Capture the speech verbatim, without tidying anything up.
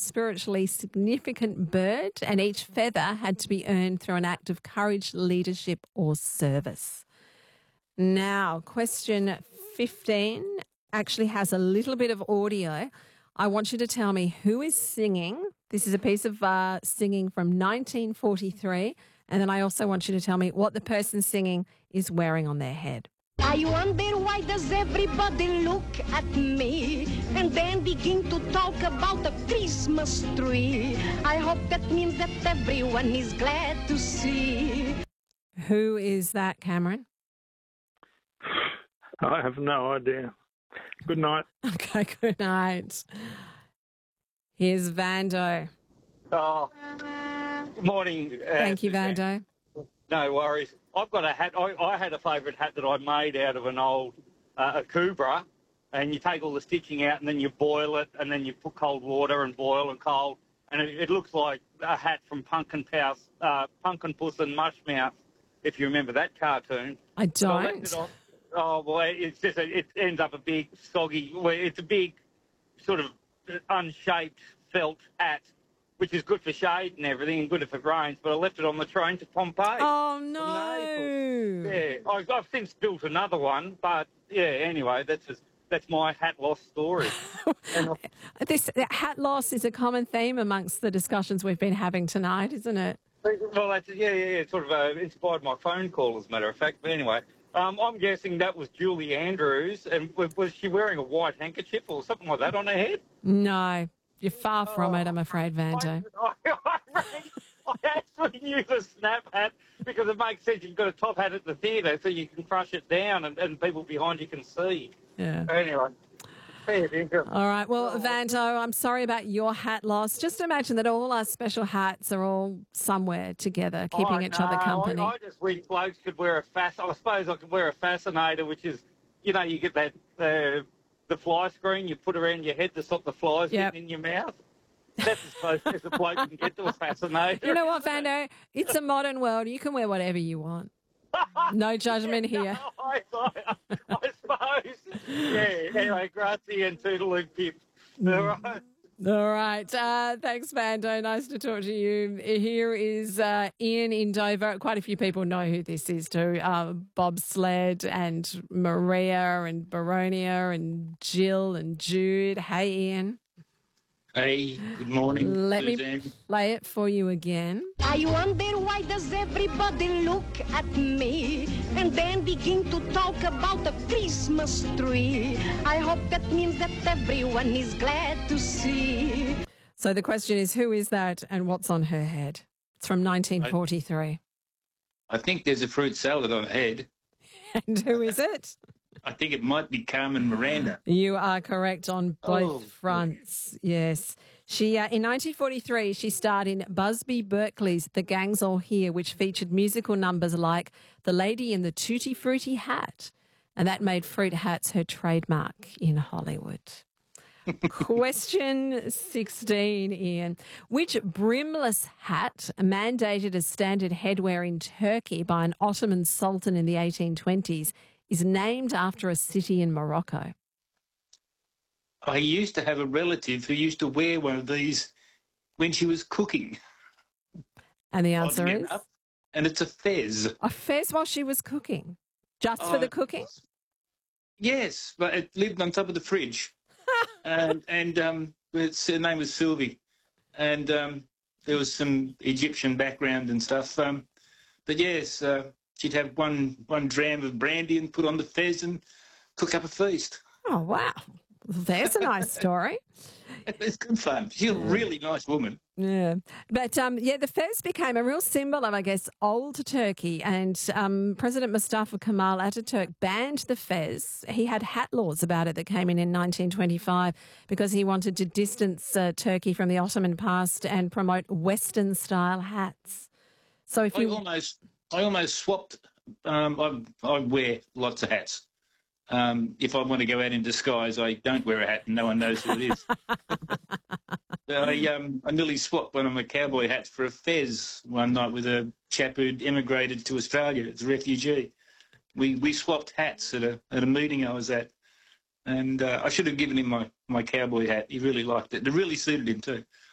spiritually significant bird, and each feather had to be earned through an act of courage, leadership, or service. Now, question fifteen actually has a little bit of audio. I want you to tell me who is singing. This is a piece of uh, singing from nineteen forty-three. And then I also want you to tell me what the person singing is wearing on their head. I wonder why does everybody look at me and then begin to talk about the Christmas tree. I hope that means that everyone is glad to see. Who is that, Cameron? I have no idea. Good night. Okay, good night. Here's Vando. Oh, good morning. Uh, Thank you, Vando. No worries. I've got a hat. I, I had a favourite hat that I made out of an old uh, Akubra, and you take all the stitching out and then you boil it and then you put cold water and boil and cold, and it, it looks like a hat from Pumpkin Puss, uh, Pumpkin Puss and Mushmouth, if you remember that cartoon. I But I left don't. it on- Oh, well, it's just, a, it ends up a big, soggy, well, it's a big sort of unshaped felt hat, which is good for shade and everything and good if it rains, but I left it on the train to Pompeii. Oh, from no. Naples. Yeah, I've, I've since built another one, but yeah, anyway, that's just, that's my hat loss story. And I- This hat loss is a common theme amongst the discussions we've been having tonight, isn't it? Well, that's, yeah, yeah, yeah, it sort of uh, inspired my phone call, as a matter of fact. But anyway, um, I'm guessing that was Julie Andrews, and was, was she wearing a white handkerchief or something like that on her head? No, you're far from it, I'm afraid, Vando. I, I, I, I actually knew the snap hat because it makes sense. You've got a top hat at the theatre, so you can crush it down, and, and people behind you can see. Yeah. Anyway. Fair dinkum. All right. Well, Vando, I'm sorry about your hat loss. Just imagine that all our special hats are all somewhere together, keeping Oh, each no, other company. I, I just wish blokes could wear a fas. I suppose I could wear a fascinator, which is, you know, you get that uh, the fly screen you put around your head to stop the flies Yep. getting in your mouth. That's as close as a bloke can get to a fascinator. You know what, Vando? It's a modern world. You can wear whatever you want. No judgment here. I, I, I suppose. Yeah. Anyway, grazie and toodaloo pip. All right. All right. Uh, thanks, Vando. Nice to talk to you. Here is uh, Ian in Dover. Quite a few people know who this is too. Uh, Bobsled and Maria and Baronia and Jill and Jude. Hey, Ian. Hey, good morning. Let me Suzanne. play it for you again. I wonder why does everybody look at me and then begin to talk about the Christmas tree. I hope that means that everyone is glad to see. So the question is, who is that and what's on her head? It's from nineteen forty-three. I think there's a fruit salad on the head. And who is it? I think it might be Carmen Miranda. You are correct on both Oh, fronts. Yes. She uh, in nineteen forty-three, she starred in Busby Berkeley's The Gang's All Here, which featured musical numbers like The Lady in the Tutti Frutti Hat. And that made fruit hats her trademark in Hollywood. Question sixteen, Ian. Which brimless hat, mandated as standard headwear in Turkey by an Ottoman sultan in the eighteen twenties, is named after a city in Morocco? I used to have a relative who used to wear one of these when she was cooking. And the answer Oddly is enough. And it's a fez. a fez while she was cooking. Just for Oh, the cooking? Yes, but it lived on top of the fridge. and and um, its, her name was Sylvie. And um, there was some Egyptian background and stuff. Um, but yes, uh, she'd have one, one dram of brandy and put on the fez and cook up a feast. Oh, wow. There's a nice story. It's good fun. She's a really nice woman. Yeah. But, um, yeah, the fez became a real symbol of, I guess, old Turkey. And um, President Mustafa Kemal Ataturk banned the fez. He had hat laws about it that came in in nineteen twenty-five because he wanted to distance uh, Turkey from the Ottoman past and promote Western-style hats. So if I you... almost, I almost swapped. Um, I, I wear lots of hats. Um, if I want to go out in disguise, I don't wear a hat and no one knows who it is. I, um, I nearly swapped one of my cowboy hats for a fez one night with a chap who'd immigrated to Australia as a refugee. We we swapped hats at a at a meeting I was at, and uh, I should have given him my, my cowboy hat. He really liked it. It really suited him too.